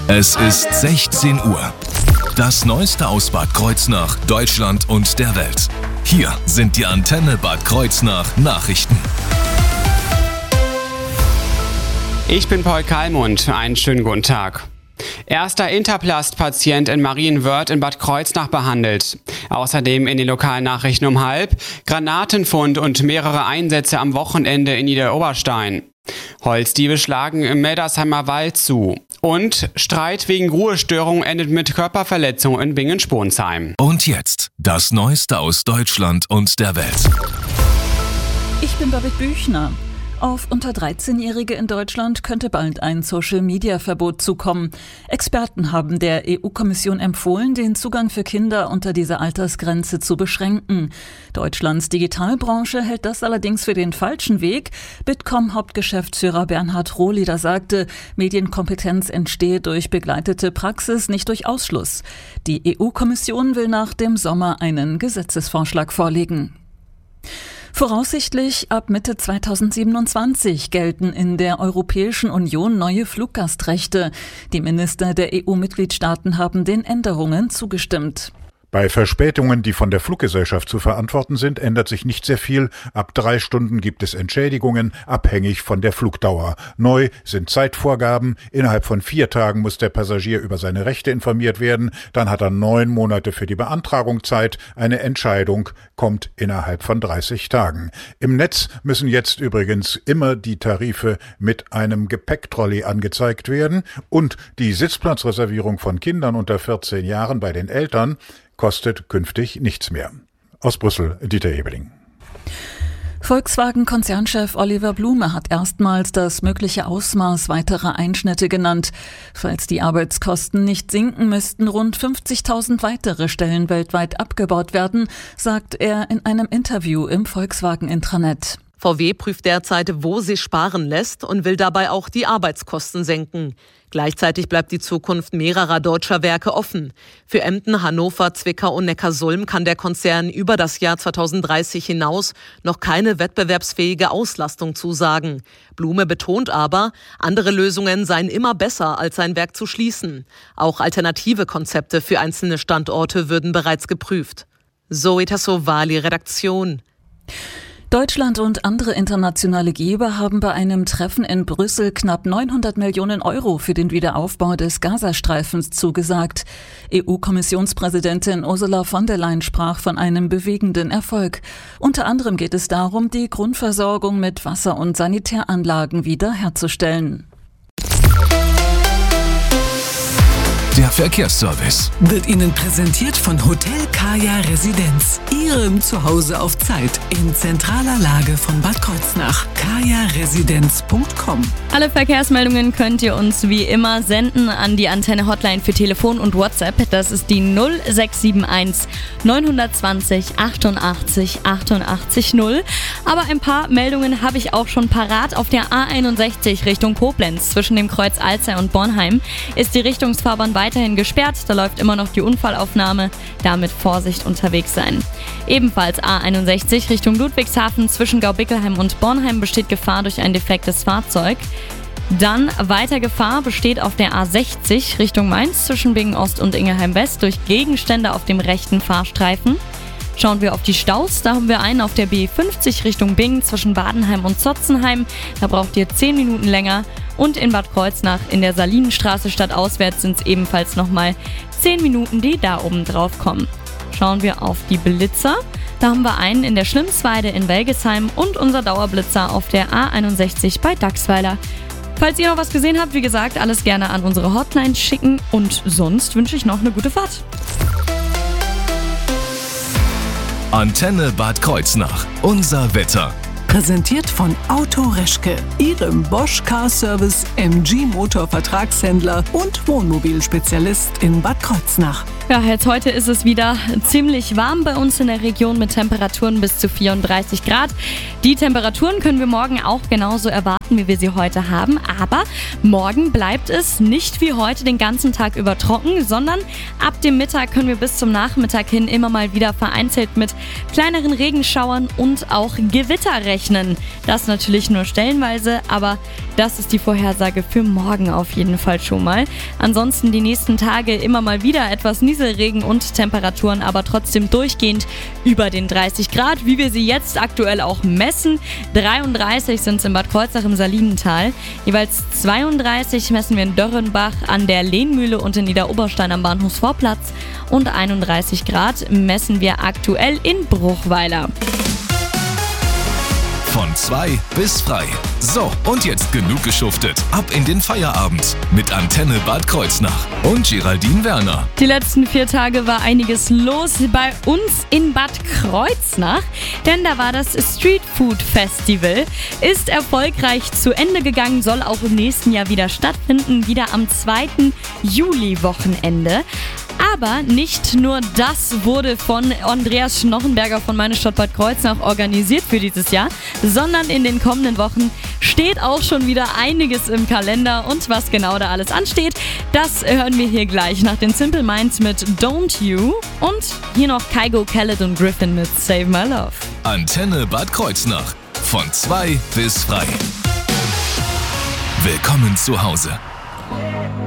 Es ist 16 Uhr. Das Neueste aus Bad Kreuznach, Deutschland und der Welt. Hier sind die Antenne Bad Kreuznach Nachrichten. Ich bin Paul Kallmund. Einen schönen guten Tag. Erster Interplast-Patient in Marienwörth in Bad Kreuznach behandelt. Außerdem in den lokalen Nachrichten um 12:30 Granatenfund und mehrere Einsätze am Wochenende in Niederoberstein. Holzdiebe schlagen im Meldersheimer Wald zu. Und Streit wegen Ruhestörung endet mit Körperverletzung in Bingen-Sponsheim. Und jetzt das Neueste aus Deutschland und der Welt. Ich bin Babette Büchner. Auf unter 13-Jährige in Deutschland könnte bald ein Social-Media-Verbot zukommen. Experten haben der EU-Kommission empfohlen, den Zugang für Kinder unter dieser Altersgrenze zu beschränken. Deutschlands Digitalbranche hält das allerdings für den falschen Weg. Bitkom-Hauptgeschäftsführer Bernhard Rohleder sagte, Medienkompetenz entstehe durch begleitete Praxis, nicht durch Ausschluss. Die EU-Kommission will nach dem Sommer einen Gesetzesvorschlag vorlegen. Voraussichtlich ab Mitte 2027 gelten in der Europäischen Union neue Fluggastrechte. Die Minister der EU-Mitgliedstaaten haben den Änderungen zugestimmt. Bei Verspätungen, die von der Fluggesellschaft zu verantworten sind, ändert sich nicht sehr viel. Ab 3 Stunden gibt es Entschädigungen, abhängig von der Flugdauer. Neu sind Zeitvorgaben. Innerhalb von 4 Tagen muss der Passagier über seine Rechte informiert werden. Dann hat er 9 Monate für die Beantragung Zeit. Eine Entscheidung kommt innerhalb von 30 Tagen. Im Netz müssen jetzt übrigens immer die Tarife mit einem Gepäcktrolley angezeigt werden. Und die Sitzplatzreservierung von Kindern unter 14 Jahren bei den Eltern kostet künftig nichts mehr. Aus Brüssel, Dieter Ebeling. Volkswagen-Konzernchef Oliver Blume hat erstmals das mögliche Ausmaß weiterer Einschnitte genannt. Falls die Arbeitskosten nicht sinken, müssten rund 50.000 weitere Stellen weltweit abgebaut werden, sagt er in einem Interview im Volkswagen-Intranet. VW prüft derzeit, wo sich sparen lässt und will dabei auch die Arbeitskosten senken. Gleichzeitig bleibt die Zukunft mehrerer deutscher Werke offen. Für Emden, Hannover, Zwickau und Neckarsulm kann der Konzern über das Jahr 2030 hinaus noch keine wettbewerbsfähige Auslastung zusagen. Blume betont aber, andere Lösungen seien immer besser, als ein Werk zu schließen. Auch alternative Konzepte für einzelne Standorte würden bereits geprüft. Zoe Tassovali, Redaktion. Deutschland und andere internationale Geber haben bei einem Treffen in Brüssel knapp 900 Millionen Euro für den Wiederaufbau des Gazastreifens zugesagt. EU-Kommissionspräsidentin Ursula von der Leyen sprach von einem bewegenden Erfolg. Unter anderem geht es darum, die Grundversorgung mit Wasser- und Sanitäranlagen wiederherzustellen. Der Verkehrsservice wird Ihnen präsentiert von Hotel Kaya Residenz. Ihrem Zuhause auf Zeit in zentraler Lage von Bad Kreuznach. kajaresidenz.com. Alle Verkehrsmeldungen könnt ihr uns wie immer senden an die Antenne Hotline für Telefon und WhatsApp. Das ist die 0671 920 88 88 0. Aber ein paar Meldungen habe ich auch schon parat. Auf der A61 Richtung Koblenz zwischen dem Kreuz Alzey und Bornheim ist die Richtungsfahrbahn weiterhin gesperrt. Da läuft immer noch die Unfallaufnahme. Damit Vorsicht unterwegs sein. Ebenfalls A61 Richtung Ludwigshafen zwischen Gaubickelheim und Bornheim besteht Gefahr durch ein defektes Fahrzeug. Dann weiter Gefahr besteht auf der A60 Richtung Mainz zwischen Bingen Ost und Ingelheim West durch Gegenstände auf dem rechten Fahrstreifen. Schauen wir auf die Staus, da haben wir einen auf der B50 Richtung Bingen zwischen Badenheim und Zotzenheim. Da braucht ihr 10 Minuten länger. Und in Bad Kreuznach in der Salinenstraße stadtauswärts sind es ebenfalls nochmal 10 Minuten, die da oben drauf kommen. Schauen wir auf die Blitzer. Da haben wir einen in der Schlimmsweide in Welgesheim und unser Dauerblitzer auf der A61 bei Dachsweiler. Falls ihr noch was gesehen habt, wie gesagt, alles gerne an unsere Hotline schicken. Und sonst wünsche ich noch eine gute Fahrt. Antenne Bad Kreuznach. Unser Wetter. Präsentiert von Auto Reschke, Ihrem Bosch Car Service, MG Motor Vertragshändler und Wohnmobilspezialist in Bad Kreuznach. Ja, jetzt heute ist es wieder ziemlich warm bei uns in der Region mit Temperaturen bis zu 34 Grad. Die Temperaturen können wir morgen auch genauso erwarten. Wolken, wie wir sie heute haben. Aber morgen bleibt es nicht wie heute den ganzen Tag über trocken, sondern ab dem Mittag können wir bis zum Nachmittag hin immer mal wieder vereinzelt mit kleineren Regenschauern und auch Gewitter rechnen. Das natürlich nur stellenweise, aber das ist die Vorhersage für morgen auf jeden Fall schon mal. Ansonsten die nächsten Tage immer mal wieder etwas Nieselregen und Temperaturen, aber trotzdem durchgehend über den 30 Grad, wie wir sie jetzt aktuell auch messen. 33 sind es in Bad Kreuznach im Salinental. Jeweils 32 messen wir in Dörrenbach an der Lehnmühle und in Niederoberstein am Bahnhofsvorplatz. Und 31 Grad messen wir aktuell in Bruchweiler. Von 2 bis frei. So, und jetzt genug geschuftet. Ab in den Feierabend mit Antenne Bad Kreuznach und Geraldine Werner. Die letzten 4 Tage war einiges los bei uns in Bad Kreuznach, denn da war das Street Food Festival. Ist erfolgreich zu Ende gegangen, soll auch im nächsten Jahr wieder stattfinden, wieder am 2. Juli-Wochenende. Aber nicht nur das wurde von Andreas Schnochenberger von Meine Stadt Bad Kreuznach organisiert für dieses Jahr, sondern in den kommenden Wochen steht auch schon wieder einiges im Kalender. Und was genau da alles ansteht, das hören wir hier gleich nach den Simple Minds mit Don't You und hier noch Kygo, Khaled und Griffin mit Save My Love. Antenne Bad Kreuznach. Von 2 bis frei. Willkommen zu Hause.